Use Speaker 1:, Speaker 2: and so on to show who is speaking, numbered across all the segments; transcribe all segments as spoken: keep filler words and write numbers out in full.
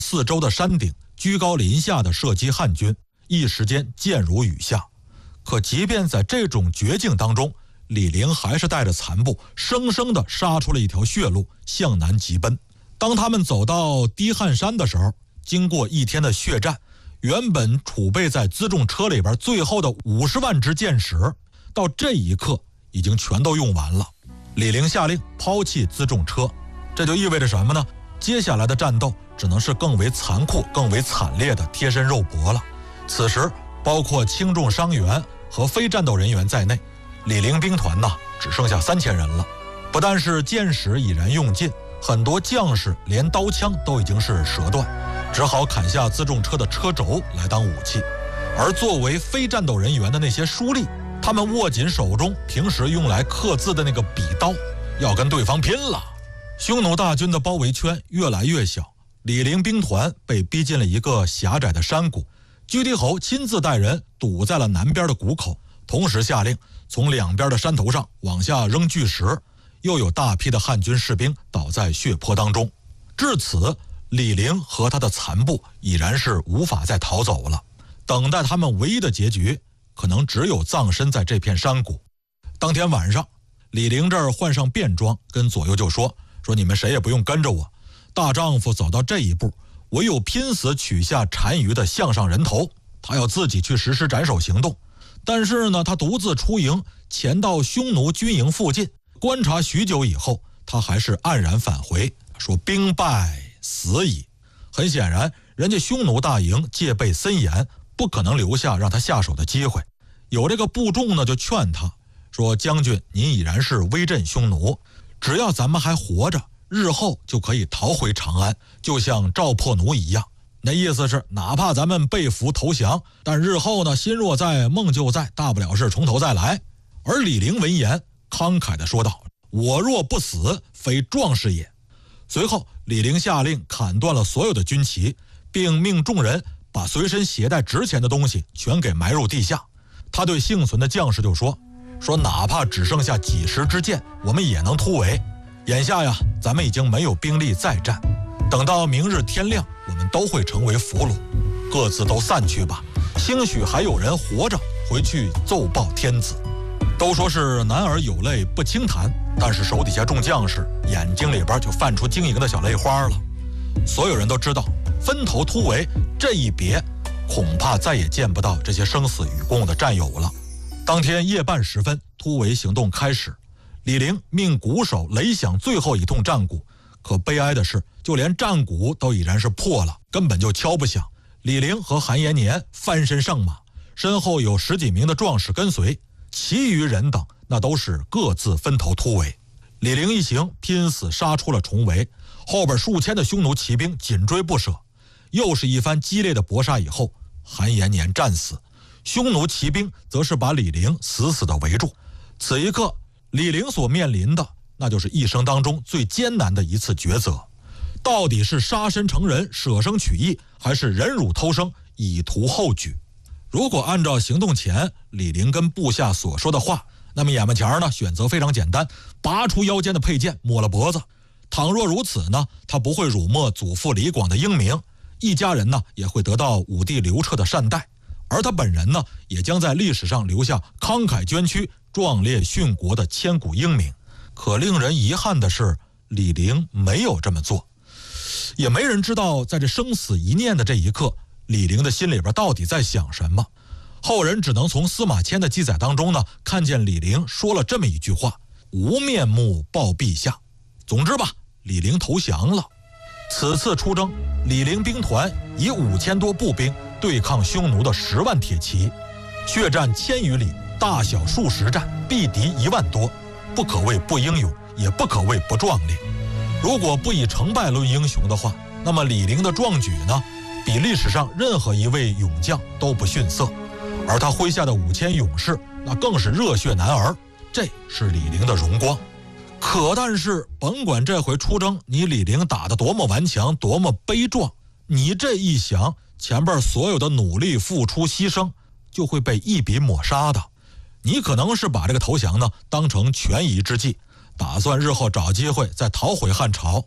Speaker 1: 四周的山顶居高临下的射击汉军，一时间箭如雨下。可即便在这种绝境当中，李陵还是带着残部生生地杀出了一条血路，向南急奔。当他们走到低汉山的时候，经过一天的血战，原本储备在辎重车里边最后的五十万支箭矢，到这一刻已经全都用完了。李陵下令抛弃辎重车，这就意味着什么呢？接下来的战斗只能是更为残酷、更为惨烈的贴身肉搏了。此时，包括轻重伤员和非战斗人员在内，李陵兵团呢只剩下三千人了。不但是箭矢已然用尽，很多将士连刀枪都已经是折断，只好砍下辎重车的车轴来当武器。而作为非战斗人员的那些书吏，他们握紧手中平时用来刻字的那个笔刀，要跟对方拼了。匈奴大军的包围圈越来越小，李陵兵团被逼进了一个狭窄的山谷。居迪侯亲自带人堵在了南边的谷口，同时下令从两边的山头上往下扔巨石，又有大批的汉军士兵倒在血泊当中。至此，李陵和他的残部已然是无法再逃走了，等待他们唯一的结局可能只有葬身在这片山谷。当天晚上，李陵这儿换上便装，跟左右就说说你们谁也不用跟着我，大丈夫走到这一步，唯有拼死取下单于的项上人头。他要自己去实施斩首行动，但是呢，他独自出营，潜到匈奴军营附近，观察许久以后，他还是黯然返回，说兵败死矣。很显然，人家匈奴大营戒备森严，不可能留下让他下手的机会。有这个部众呢，就劝他说：“将军，您已然是威震匈奴，只要咱们还活着，日后就可以逃回长安，就像赵破奴一样。那意思是，哪怕咱们被俘投降，但日后呢，心若在，梦就在，大不了是从头再来。”而李陵闻言，慷慨地说道：“我若不死，非壮士也。”随后，李陵下令砍断了所有的军旗，并命众人把随身携带值钱的东西全给埋入地下。他对幸存的将士就说：“说哪怕只剩下几十支箭，我们也能突围。眼下呀，咱们已经没有兵力再战，等到明日天亮，我们都会成为俘虏，各自都散去吧。兴许还有人活着回去奏报天子。”都说是男儿有泪不轻弹，但是手底下众将士眼睛里边就泛出晶莹的小泪花了。所有人都知道，分头突围这一别，恐怕再也见不到这些生死与共的战友了。当天夜半时分，突围行动开始。李陵命鼓手擂响最后一通战鼓，可悲哀的是，就连战鼓都已然是破了，根本就敲不响。李陵和韩延年翻身上马，身后有十几名的壮士跟随，其余人等那都是各自分头突围。李陵一行拼死杀出了重围，后边数千的匈奴骑兵紧追不舍。又是一番激烈的搏杀以后，韩延年战死，匈奴骑兵则是把李陵死死地围住。此一刻，李陵所面临的那就是一生当中最艰难的一次抉择，到底是杀身成仁舍生取义，还是忍辱偷生以图后举？如果按照行动前李陵跟部下所说的话，那么眼巴前呢，选择非常简单，拔出腰间的佩剑，抹了脖子。倘若如此呢，他不会辱没祖父李广的英名，一家人呢也会得到武帝刘彻的善待，而他本人呢，也将在历史上留下慷慨捐躯、壮烈殉国的千古英名。可令人遗憾的是，李陵没有这么做，也没人知道在这生死一念的这一刻，李陵的心里边到底在想什么。后人只能从司马迁的记载当中呢，看见李陵说了这么一句话：“无面目报陛下。”总之吧，李陵投降了。此次出征，李陵兵团以五千多步兵对抗匈奴的十万铁骑，血战千余里，大小数十战，毙敌一万多，不可谓不英勇，也不可谓不壮烈。如果不以成败论英雄的话，那么李陵的壮举呢，比历史上任何一位勇将都不逊色。而他麾下的五千勇士，那更是热血男儿，这是李陵的荣光。可但是，甭管这回出征你李陵打得多么顽强，多么悲壮，你这一降，前边所有的努力、付出、牺牲就会被一笔抹杀的。你可能是把这个投降呢当成权宜之计，打算日后找机会再逃回汉朝，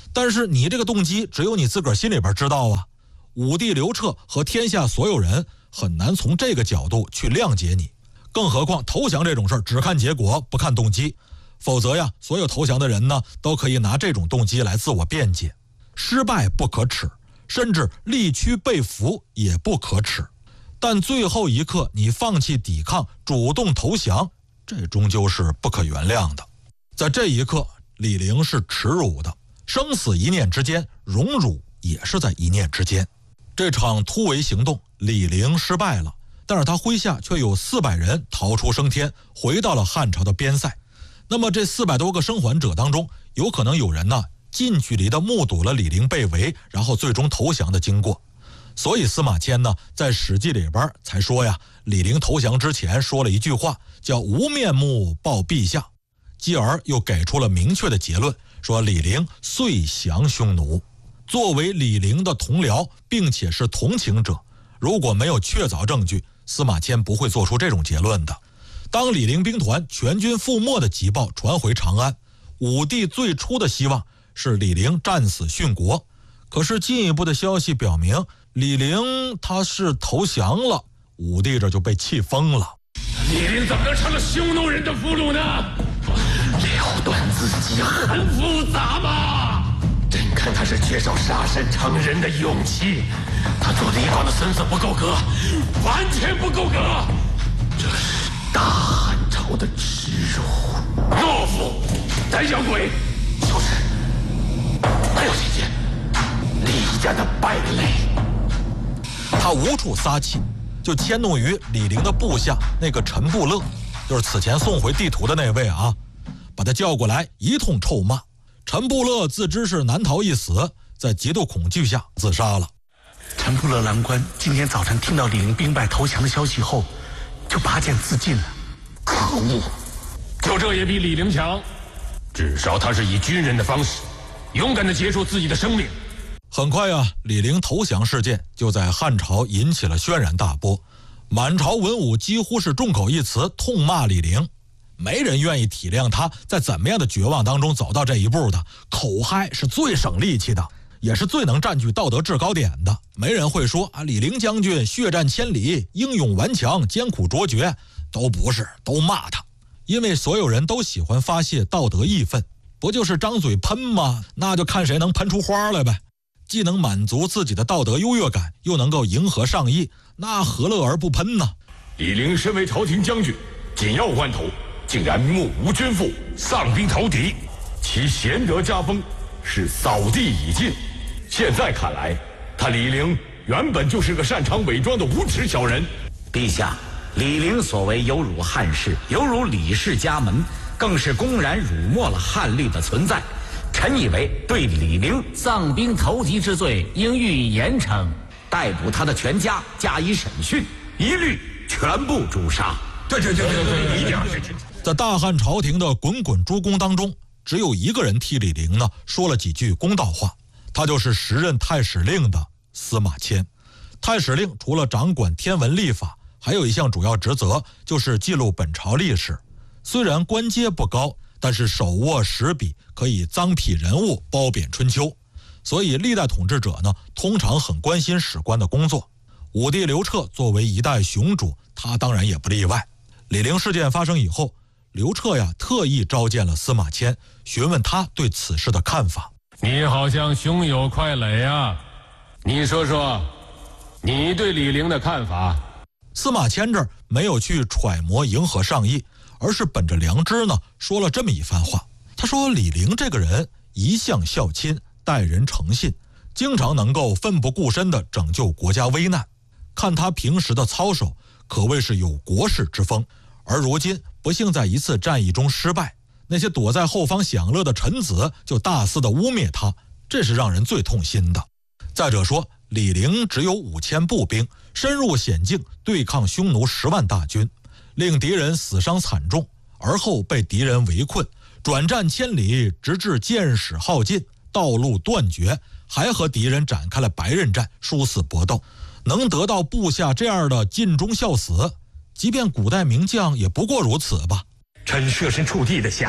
Speaker 1: 但是你这个动机只有你自个儿心里边知道啊。武帝刘彻和天下所有人很难从这个角度去谅解你，更何况投降这种事儿只看结果不看动机，否则呀，所有投降的人呢都可以拿这种动机来自我辩解。失败不可耻，甚至力屈被俘也不可耻，但最后一刻你放弃抵抗，主动投降，这终究是不可原谅的。在这一刻，李陵是耻辱的，生死一念之间，荣辱也是在一念之间。这场突围行动，李陵失败了，但是他麾下却有四百人逃出升天，回到了汉朝的边塞。那么这四百多个生还者当中，有可能有人呢近距离的目睹了李陵被围，然后最终投降的经过。所以司马迁呢在《史记》里边才说呀，李陵投降之前说了一句话，叫无面目报陛下，继而又给出了明确的结论，说李陵遂降匈奴。作为李陵的同僚并且是同情者，如果没有确凿证据，司马迁不会做出这种结论的。当李陵兵团全军覆没的急报传回长安，武帝最初的希望是李陵战死殉国，可是进一步的消息表明，李陵他是投降了，武帝这就被气疯了。
Speaker 2: 李陵怎么能成了匈奴人的俘虏呢？了断自己很复杂吗？朕看他是缺少杀身成仁的勇气，他做李广的孙子不够格，完全不够格，这是大汉朝的耻辱。懦夫，胆小鬼，就是，还有这些李家的败类。
Speaker 1: 他无处撒气，就迁怒于李陵的部下那个陈布勒，就是此前送回地图的那位啊，把他叫过来一通臭骂。陈布勒自知是难逃一死，在极度恐惧下自杀了。
Speaker 3: 陈布勒郎官今天早晨听到李陵兵败投降的消息后，就拔剑自尽了。
Speaker 2: 可恶！就这也比李陵强，至少他是以军人的方式，勇敢地结束自己的生命。
Speaker 1: 很快啊，李陵投降事件就在汉朝引起了轩然大波，满朝文武几乎是众口一词痛骂李陵。没人愿意体谅他在怎么样的绝望当中走到这一步的，口嗨是最省力气的，也是最能占据道德制高点的。没人会说啊，李陵将军血战千里，英勇顽强，艰苦卓绝，都不是，都骂他。因为所有人都喜欢发泄道德义愤，不就是张嘴喷吗？那就看谁能喷出花来呗。既能满足自己的道德优越感，又能够迎合上意，那何乐而不喷呢？
Speaker 2: 李陵身为朝廷将军，紧要关头竟然目无君父，丧兵投敌，其贤德家风是扫地已尽。现在看来，他李陵原本就是个擅长伪装的无耻小人。
Speaker 4: 陛下，李陵所为有辱汉室，有辱李氏家门，更是公然辱没了汉律的存在。臣以为对李陵丧兵投敌之罪应予以严惩，逮捕他的全家加以审讯，一律全部诛杀。
Speaker 2: 对对对对对，一定要是。
Speaker 1: 在大汉朝廷的滚滚诸公当中，只有一个人替李陵呢说了几句公道话，他就是时任太史令的司马迁。太史令除了掌管天文历法，还有一项主要职责就是记录本朝历史。虽然官阶不高，但是手握实笔，可以臧否人物，褒贬春秋。所以历代统治者呢，通常很关心史官的工作。武帝刘彻作为一代雄主，他当然也不例外。李陵事件发生以后，刘彻呀特意召见了司马迁，询问他对此事的看法。
Speaker 2: 你好像胸有块垒啊，你说说你对李陵的看法。
Speaker 1: 司马迁这儿没有去揣摩迎合上意，而是本着良知呢说了这么一番话。他说李陵这个人一向孝亲，待人诚信，经常能够奋不顾身地拯救国家危难。看他平时的操守，可谓是有国士之风。而如今不幸在一次战役中失败，那些躲在后方享乐的臣子就大肆的污蔑他，这是让人最痛心的。再者说，李陵只有五千步兵，深入险境对抗匈奴十万大军，令敌人死伤惨重，而后被敌人围困，转战千里，直至箭矢耗尽，道路断绝，还和敌人展开了白刃战，殊死搏斗。能得到部下这样的尽忠孝死，即便古代名将也不过如此吧。
Speaker 3: 臣设身处地的想，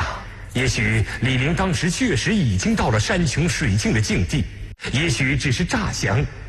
Speaker 2: 也许李陵当时确实已经到了山穷水尽的境地，也许只是乍想，